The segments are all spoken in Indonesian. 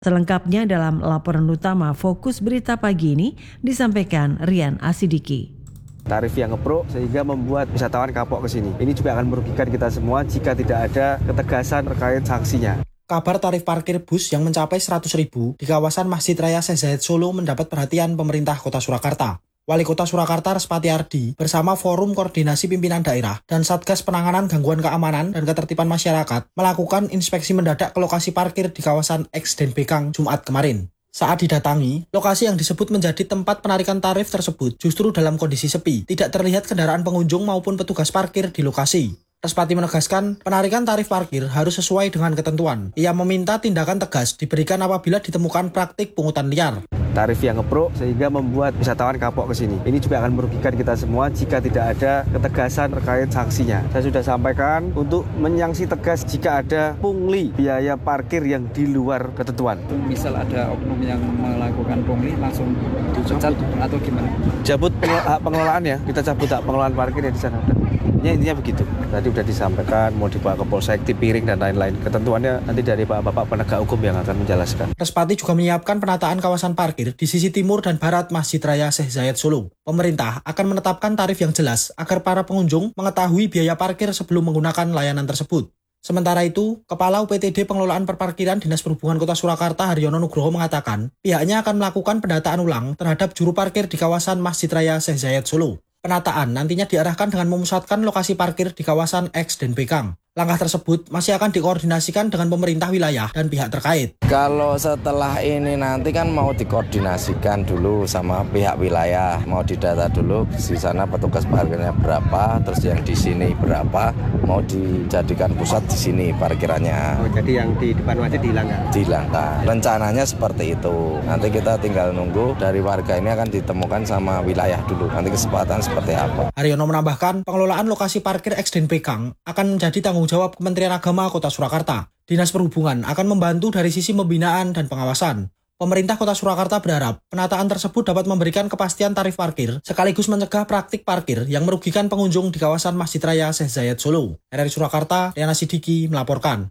Selengkapnya dalam laporan utama Fokus Berita Pagi ini disampaikan Rian Asidiki. Tarif yang ngeprok sehingga membuat wisatawan kapok ke sini. Ini juga akan merugikan kita semua jika tidak ada ketegasan terkait sanksinya. Kabar tarif parkir bus yang mencapai 100.000 di kawasan Masjid Raya Syekh Zayed Solo mendapat perhatian pemerintah Kota Surakarta. Wali Kota Surakarta Respati Ardi bersama Forum Koordinasi Pimpinan Daerah dan Satgas Penanganan Gangguan Keamanan dan Ketertiban Masyarakat melakukan inspeksi mendadak ke lokasi parkir di kawasan X Denpekang Jumat kemarin. Saat didatangi, lokasi yang disebut menjadi tempat penarikan tarif tersebut justru dalam kondisi sepi, tidak terlihat kendaraan pengunjung maupun petugas parkir di lokasi. Respati menegaskan, penarikan tarif parkir harus sesuai dengan ketentuan. Ia meminta tindakan tegas diberikan apabila ditemukan praktik pungutan liar. Tarif yang ngeprok sehingga membuat wisatawan kapok ke sini. Ini juga akan merugikan kita semua jika tidak ada ketegasan terkait sanksinya. Saya sudah sampaikan untuk menyangsi tegas jika ada pungli biaya parkir yang di luar ketentuan. Misal ada oknum yang melakukan pungli langsung dipecat atau gimana? Cabut hak pengelolaannya, kita cabut hak pengelolaan parkir yang di sana. Intinya begitu. Tadi sudah disampaikan mau dibawa ke Polsek, Piring dan lain-lain. Ketentuannya nanti dari bapak-bapak penegak hukum yang akan menjelaskan. Respati juga menyiapkan penataan kawasan parkir di sisi timur dan barat Masjid Raya Syekh Zayed Solo. Pemerintah akan menetapkan tarif yang jelas agar para pengunjung mengetahui biaya parkir sebelum menggunakan layanan tersebut. Sementara itu, Kepala UPTD Pengelolaan Perparkiran Dinas Perhubungan Kota Surakarta Haryono Nugroho mengatakan, pihaknya akan melakukan pendataan ulang terhadap juru parkir di kawasan Masjid Raya Syekh Zayed Solo. Penataan nantinya diarahkan dengan memusatkan lokasi parkir di kawasan X Denpekang. Langkah tersebut masih akan dikoordinasikan dengan pemerintah wilayah dan pihak terkait. Kalau setelah ini nanti kan mau dikoordinasikan dulu sama pihak wilayah, mau didata dulu di sana petugas parkirnya berapa, terus yang di sini berapa, mau dijadikan pusat di sini parkirannya. Jadi yang di depan masjid dihilangkan? Dihilangkan. Rencananya seperti itu. Nanti kita tinggal nunggu dari warga ini akan ditemukan sama wilayah dulu. Nanti kesepakatan seperti apa. Haryono menambahkan, pengelolaan lokasi parkir X Denpekang akan menjadi tanggung jawab Kementerian Agama Kota Surakarta. Dinas Perhubungan akan membantu dari sisi pembinaan dan pengawasan. Pemerintah Kota Surakarta berharap penataan tersebut dapat memberikan kepastian tarif parkir sekaligus mencegah praktik parkir yang merugikan pengunjung di kawasan Masjid Raya Syekh Zayed Solo. RRI Surakarta, Rian Asidiki melaporkan.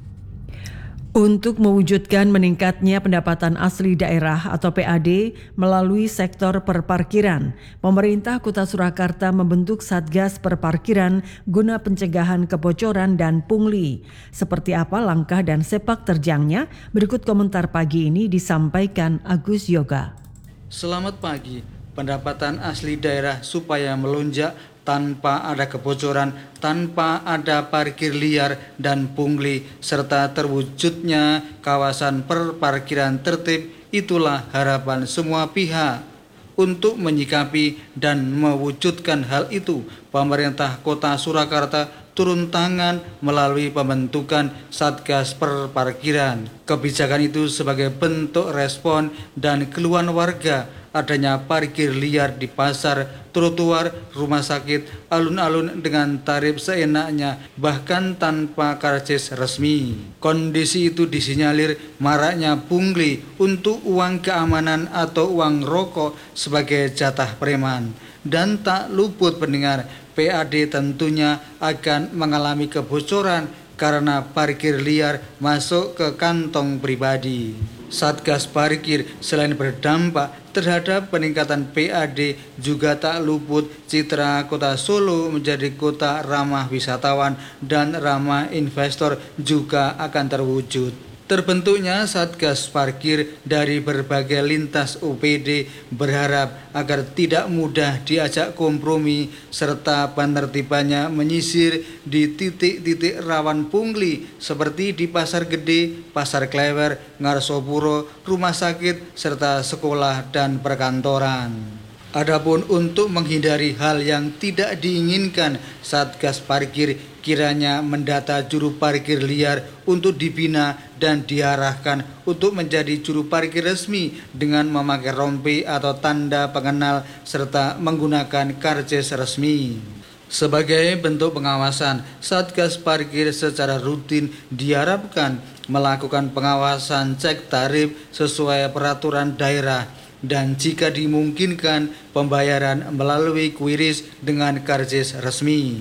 Untuk mewujudkan meningkatnya pendapatan asli daerah atau PAD melalui sektor perparkiran, pemerintah Kota Surakarta membentuk Satgas Perparkiran guna pencegahan kebocoran dan pungli. Seperti apa langkah dan sepak terjangnya? Berikut komentar pagi ini disampaikan Agus Yoga. Selamat pagi. Pendapatan asli daerah supaya melonjak tanpa ada kebocoran, tanpa ada parkir liar dan pungli, serta terwujudnya kawasan perparkiran tertib, itulah harapan semua pihak. Untuk menyikapi dan mewujudkan hal itu, pemerintah Kota Surakarta turun tangan melalui pembentukan Satgas Perparkiran. Kebijakan itu sebagai bentuk respon dan keluhan warga adanya parkir liar di pasar, trotoar, rumah sakit, alun-alun dengan tarif seenaknya, bahkan tanpa karcis resmi. Kondisi itu disinyalir maraknya pungli untuk uang keamanan atau uang rokok sebagai jatah preman. Dan tak luput pendengar, PAD tentunya akan mengalami kebocoran karena parkir liar masuk ke kantong pribadi. Satgas Parkir selain berdampak terhadap peningkatan PAD juga tak luput citra Kota Solo menjadi kota ramah wisatawan dan ramah investor juga akan terwujud. Terbentuknya Satgas Parkir dari berbagai lintas UPD berharap agar tidak mudah diajak kompromi serta penertibannya menyisir di titik-titik rawan pungli seperti di Pasar Gede, Pasar Klewer, Ngarsopuro, rumah sakit, serta sekolah dan perkantoran. Adapun untuk menghindari hal yang tidak diinginkan, Satgas Parkir kiranya mendata juru parkir liar untuk dibina dan diarahkan untuk menjadi juru parkir resmi dengan memakai rompi atau tanda pengenal serta menggunakan karcis resmi. Sebagai bentuk pengawasan, Satgas Parkir secara rutin diharapkan melakukan pengawasan cek tarif sesuai peraturan daerah dan jika dimungkinkan pembayaran melalui QRIS dengan karcis resmi.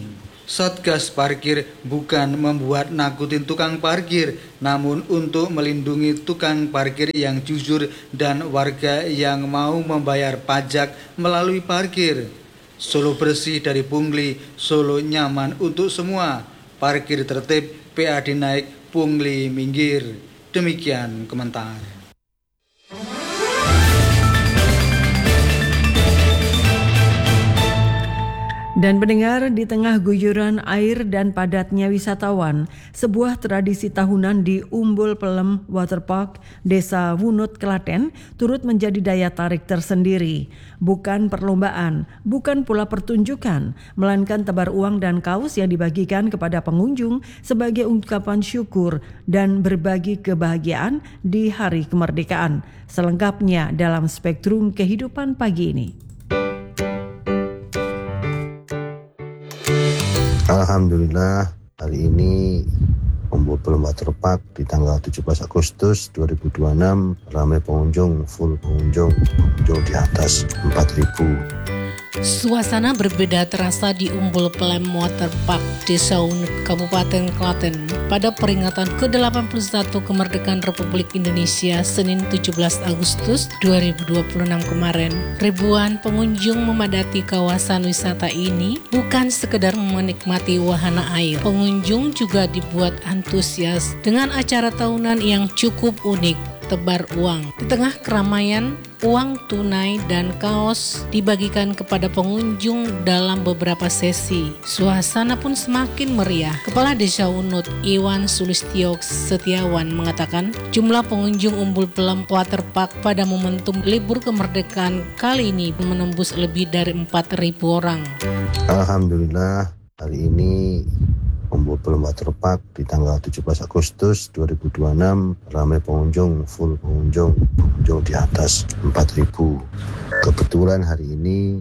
Satgas Parkir bukan membuat nakutin tukang parkir, namun untuk melindungi tukang parkir yang jujur dan warga yang mau membayar pajak melalui parkir. Solo bersih dari pungli, Solo nyaman untuk semua. Parkir tertib, PAD naik, pungli minggir. Demikian komentar. Dan pendengar, di tengah guyuran air dan padatnya wisatawan, sebuah tradisi tahunan di Umbul Pelem Waterpark, Desa Wunut, Klaten, turut menjadi daya tarik tersendiri. Bukan perlombaan, bukan pula pertunjukan, melainkan tebar uang dan kaos yang dibagikan kepada pengunjung sebagai ungkapan syukur dan berbagi kebahagiaan di Hari Kemerdekaan. Selengkapnya dalam Spektrum Kehidupan pagi ini. Alhamdulillah, hari ini Umbul Pelem Waterpark di tanggal 17 Agustus 2026 ramai pengunjung, full pengunjung di atas 4.000. Suasana berbeda terasa di Umbul Pelem Waterpark, Desa Wunut, Kabupaten Klaten pada peringatan ke-81 kemerdekaan Republik Indonesia Senin 17 Agustus 2026 kemarin. Ribuan pengunjung memadati kawasan wisata ini bukan sekedar menikmati wahana air. Pengunjung juga dibuat antusias dengan acara tahunan yang cukup unik, tebar uang. Di tengah keramaian, uang tunai dan kaos dibagikan kepada pengunjung dalam beberapa sesi. Suasana pun semakin meriah. Kepala Desa Wunut, Iwan Sulistyo Setiawan mengatakan, jumlah pengunjung Umbul Pelem Waterpark pada momentum libur kemerdekaan kali ini menembus lebih dari 4.000 orang. Alhamdulillah, hari ini Umbul Pelem Waterpark di tanggal 17 Agustus 2026 ramai pengunjung, full pengunjung di atas 4.000. Kebetulan hari ini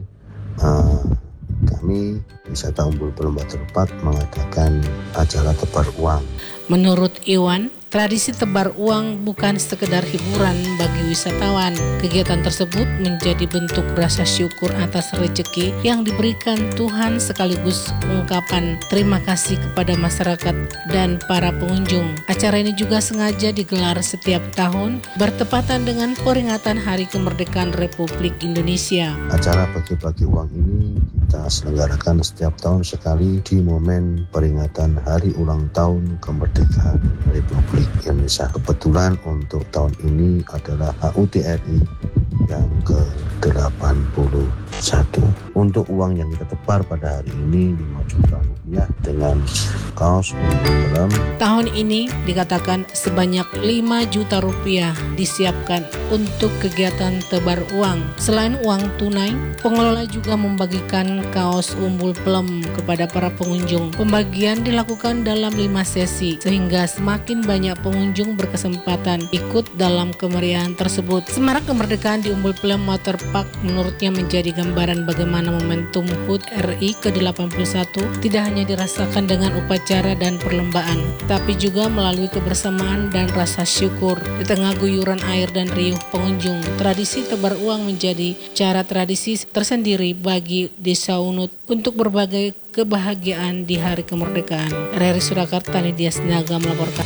kami wisata Umbul Pelem Waterpark mengadakan acara tebar uang. Menurut Iwan, tradisi tebar uang bukan sekedar hiburan bagi wisatawan. Kegiatan tersebut menjadi bentuk rasa syukur atas rezeki yang diberikan Tuhan sekaligus ungkapan terima kasih kepada masyarakat dan para pengunjung. Acara ini juga sengaja digelar setiap tahun bertepatan dengan peringatan Hari Kemerdekaan Republik Indonesia. Acara bagi-bagi uang ini kita selenggarakan setiap tahun sekali di momen peringatan Hari Ulang Tahun Kemerdekaan Republik Indonesia. Kebetulan untuk tahun ini adalah HUT RI yang ke-81. Untuk uang yang kita tebar pada hari ini 5 juta rupiah dengan kaos Umbul Pelem. Tahun ini dikatakan sebanyak 5 juta rupiah disiapkan untuk kegiatan tebar uang. Selain uang tunai, pengelola juga membagikan kaos Umbul Pelem kepada para pengunjung. Pembagian dilakukan dalam 5 sesi sehingga semakin banyak pengunjung berkesempatan ikut dalam kemeriahan tersebut. Semarak kemerdekaan di Umbul Pelem Waterpark menurutnya menjadi gambaran bagaimana momentum HUT RI ke-81 tidak hanya dirasakan dengan upacara dan perlombaan, tapi juga melalui kebersamaan dan rasa syukur. Di tengah guyuran air dan riuh pengunjung, tradisi tebar uang menjadi cara tradisi tersendiri bagi Desa Wunut untuk berbagai kebahagiaan di Hari Kemerdekaan. RRI Surakarta, Nidia Sinaga melaporkan.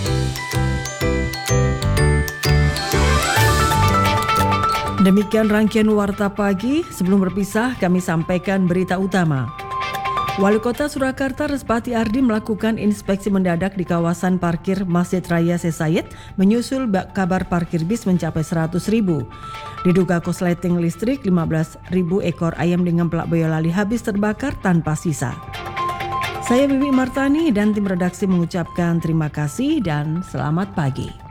Demikian rangkaian Warta Pagi. Sebelum berpisah, kami sampaikan berita utama. Wali Kota Surakarta Respati Ardi melakukan inspeksi mendadak di kawasan parkir Masjid Raya Sesayat menyusul kabar parkir bis mencapai 100.000. Diduga korsleting listrik, 15.000 ekor ayam dengan pelak Boyolali habis terbakar tanpa sisa. Saya Bibi Martani dan tim redaksi mengucapkan terima kasih dan selamat pagi.